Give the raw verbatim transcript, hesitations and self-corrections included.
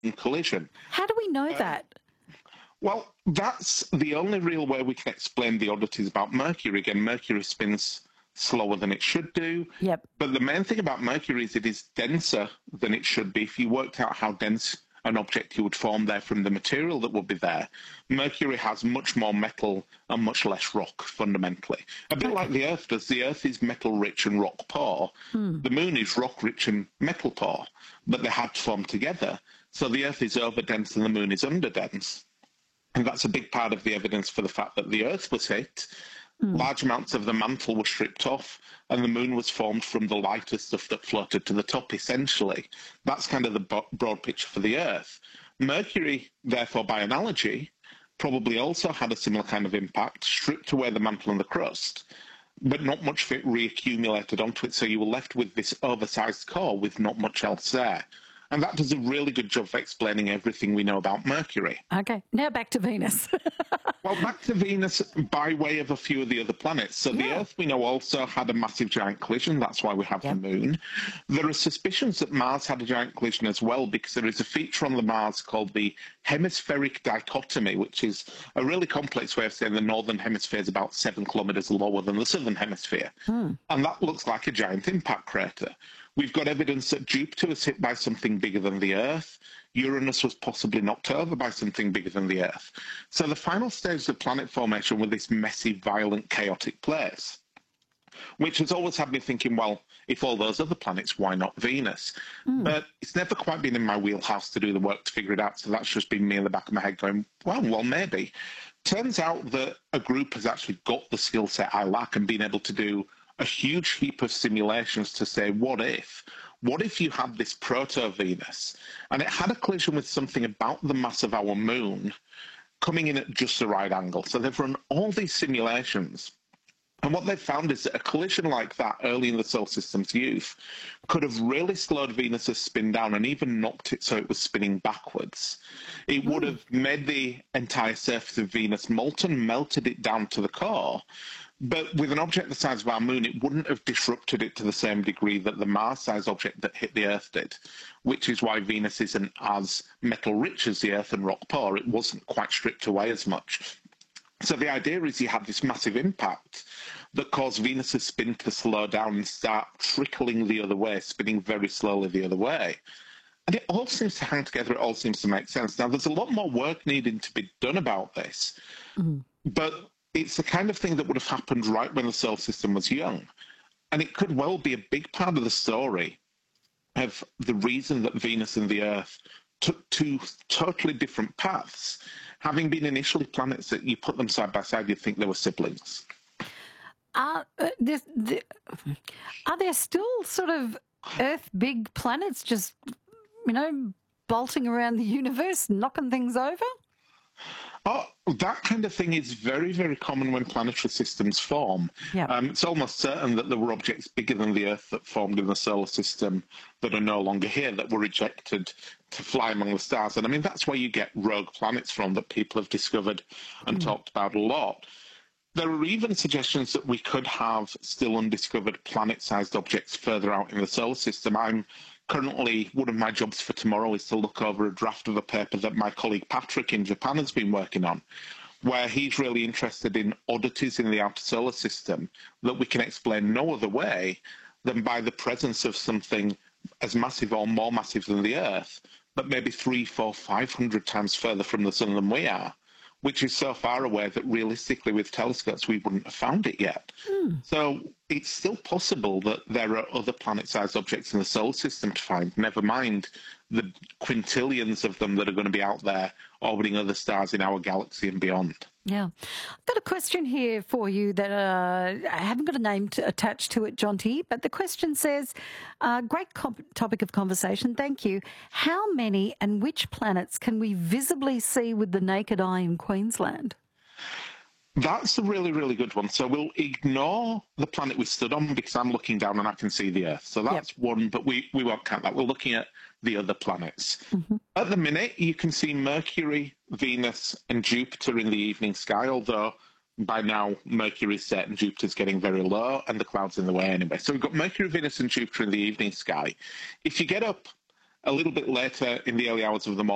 collision. How do we know Um, that? well, that's the only real way we can explain the oddities about Mercury. Again, Mercury spins slower than it should do. Yep. But the main thing about Mercury is it is denser than it should be. If you worked out how dense an object you would form there from the material that would be there, Mercury has much more metal and much less rock, fundamentally. A bit Okay. like the Earth does. The Earth is metal-rich and rock-poor. Hmm. The Moon is rock-rich and metal-poor, but they had to form together. So the Earth is over-dense and the Moon is under-dense. And that's a big part of the evidence for the fact that the Earth was hit. Mm. Large amounts of the mantle were stripped off, and the Moon was formed from the lighter stuff that floated to the top, essentially. That's kind of the broad picture for the Earth. Mercury, therefore, by analogy, probably also had a similar kind of impact, stripped away the mantle and the crust, but not much of it reaccumulated onto it, so you were left with this oversized core with not much else there. And that does a really good job of explaining everything we know about Mercury. Okay, now back to Venus. Well, back to Venus by way of a few of the other planets. So the Yeah. Earth, we know, also had a massive giant collision. That's why we have Yep. the Moon. There are suspicions that Mars had a giant collision as well, because there is a feature on the Mars called the hemispheric dichotomy, which is a really complex way of saying the northern hemisphere is about seven kilometres lower than the southern hemisphere. Hmm. And that looks like a giant impact crater. We've got evidence that Jupiter was hit by something bigger than the Earth. Uranus was possibly knocked over by something bigger than the Earth. So the final stage of planet formation was this messy, violent, chaotic place, which has always had me thinking, well, if all those other planets, why not Venus? Mm. But it's never quite been in my wheelhouse to do the work to figure it out, so that's just been me in the back of my head going, well, well, maybe. Turns out that a group has actually got the skill set I lack and been able to do a huge heap of simulations to say, what if? What if you had this proto-Venus and it had a collision with something about the mass of our moon coming in at just the right angle? So they've run all these simulations. And what they've found is that a collision like that early in the solar system's youth could have really slowed Venus's spin down and even knocked it so it was spinning backwards. It would have made the entire surface of Venus molten, melted it down to the core. But with an object the size of our moon, it wouldn't have disrupted it to the same degree that the Mars-sized object that hit the Earth did, which is why Venus isn't as metal-rich as the Earth and rock-poor. It wasn't quite stripped away as much. So the idea is you have this massive impact that caused Venus's spin to slow down and start trickling the other way, spinning very slowly the other way. And it all seems to hang together. It all seems to make sense. Now, there's a lot more work needing to be done about this, Mm-hmm. but it's the kind of thing that would have happened right when the solar system was young. And it could well be a big part of the story of the reason that Venus and the Earth took two totally different paths. Having been initially planets that you put them side by side, you'd think they were siblings. Are, uh, there's, the, are there still sort of Earth big planets just, you know, bolting around the universe, knocking things over? Oh, that kind of thing is very, very common when planetary systems form. Yeah. Um, it's almost certain that there were objects bigger than the Earth that formed in the solar system that are no longer here, that were rejected to fly among the stars. And I mean, that's where you get rogue planets from that people have discovered and mm. talked about a lot. There are even suggestions that we could have still undiscovered planet-sized objects further out in the solar system. I'm currently, one of my jobs for tomorrow is to look over a draft of a paper that my colleague Patrick in Japan has been working on, where he's really interested in oddities in the outer solar system that we can explain no other way than by the presence of something as massive or more massive than the Earth, but maybe three, four, five hundred times further from the sun than we are, which is so far away that realistically with telescopes we wouldn't have found it yet. Mm. So it's still possible that there are other planet-sized objects in the solar system to find, never mind the quintillions of them that are going to be out there orbiting other stars in our galaxy and beyond. Yeah. I've got a question here for you that uh, I haven't got a name to, attached to it, Jonty, but the question says, uh, great comp- topic of conversation, thank you. How many and which planets can we visibly see with the naked eye in Queensland? That's a really, really good one. So we'll ignore the planet we stood on because I'm looking down and I can see the Earth. So that's yep. one, but we, we won't count that. We're looking at the other planets. Mm-hmm. At the minute, you can see Mercury, Venus, and Jupiter in the evening sky, although by now Mercury's set and Jupiter's getting very low and the cloud's in the way anyway. So we've got Mercury, Venus, and Jupiter in the evening sky. If you get up a little bit later in the early hours of the morning,